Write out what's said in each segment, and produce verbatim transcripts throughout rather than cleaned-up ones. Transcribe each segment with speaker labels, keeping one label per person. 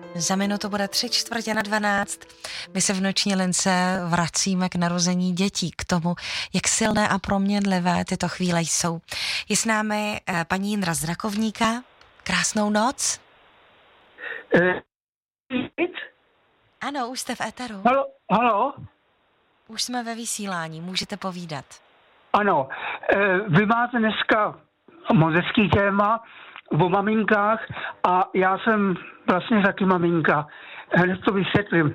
Speaker 1: Za minutu bude tři čtvrtě na dvanáct. My se v noční lince vracíme k narození dětí, k tomu, jak silné a proměnlivé tyto chvíle jsou. Je s námi paní Jindra z Rakovníka. Krásnou noc.
Speaker 2: Eh,
Speaker 1: ano, už jste v éteru.
Speaker 2: halo, halo?
Speaker 1: Už jsme ve vysílání, můžete povídat.
Speaker 2: Ano, eh, vy máte dneska moc hezký téma o maminkách a já jsem vlastně taky maminka. Hned to vysvětlím.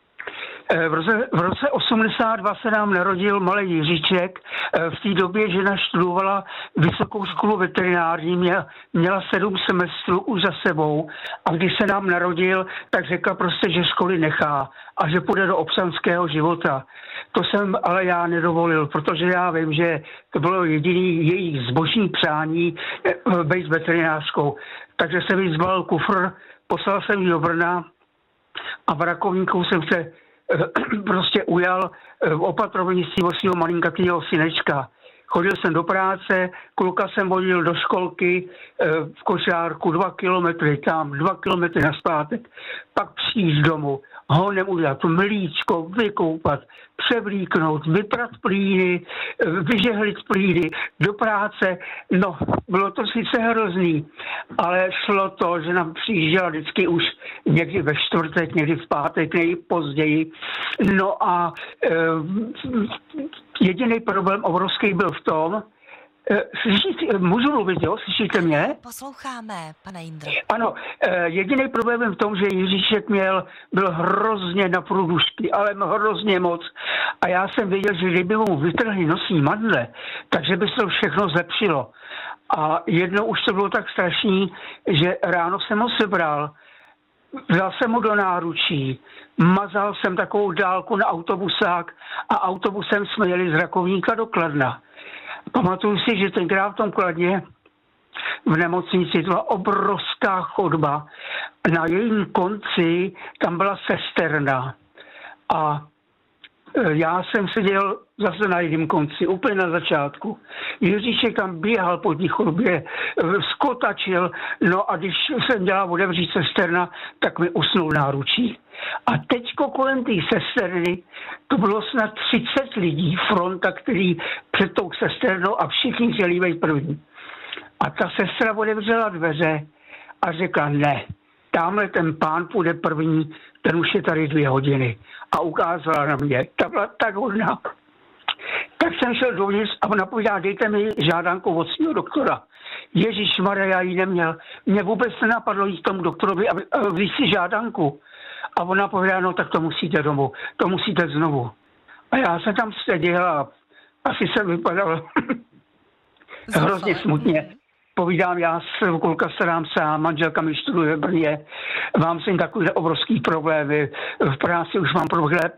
Speaker 2: V roce, v roce osmdesát dva se nám narodil malý Jiříček. V té době žena študovala vysokou školu veterinární, měla, měla sedm semestrů už za sebou a když se nám narodil, tak řekla prostě, že školy nechá a že půjde do občanského života. To jsem ale já nedovolil, protože já vím, že to bylo jediný jejich zbožní přání být veterinářskou. Takže jsem jí zbalil kufr, poslal jsem ji do Brna a v Rakovníku jsem se prostě ujal opatrovnictví o svého malinkatýho synečka. Chodil jsem do práce, kluka jsem vodil do školky v košárku dva kilometry tam, dva kilometry naspátek, pak přijít domů, honem udělat mlíčko, vykoupat, převlíknout, vyprat plíny, vyžehlit plíny do práce. No, bylo to sice hrozný, ale šlo to, že nám přijížděla vždycky už někdy ve čtvrtek, někdy v pátek, někdy později. No a e, jediný problém obrovský byl v tom, Slyšíte, můžu mluvit, jo? Slyšíte mě?
Speaker 1: Posloucháme, pane Jindro.
Speaker 2: Ano, jediný problém je v tom, že Jiříček měl, byl hrozně na průdušky, ale hrozně moc. A já jsem věděl, že kdyby mu vytrhli nosní mandle, takže by se to všechno zlepšilo. A jednou už to bylo tak strašný, že ráno jsem ho sebral, vzal jsem ho do náručí, mazal jsem takovou dálku na autobusák a autobusem jsme jeli z Rakovníka do Kladna. Pamatuju si, že tenkrát v tom Kladně v nemocnici to byla obrovská chodba. Na jejím konci tam byla sesterna. A já jsem seděl zase na jiném konci, úplně na začátku. Jiříček tam běhal po té chodbě, skotačil, no a když jsem dělal otevřít sesterna, tak mi usnul náručí. A teďko kolem té sesterny to bylo snad třicet lidí, fronta, který před tou sesternou a všichni chtěli být první. A ta sestra otevřela dveře a řekla ne, tamhle ten pán půjde první, ten už je tady dvě hodiny. A ukázala na mě, ta byla tak hodná. Tak jsem šel dovnitř a ona povídá, dejte mi žádanku od svého doktora. Ježišmarja, já ji neměl. Mě vůbec nenapadlo jít k tomu doktorovi a vzít si žádanku. A ona povídá, no tak to musíte domů, to musíte znovu. A já jsem tam seděl a asi jsem vypadal hrozně smutně. Povídám, já s kulka starám sám, manželka mi studuje v Brně, mám s tím takové obrovský problémy, v práci už mám problémy.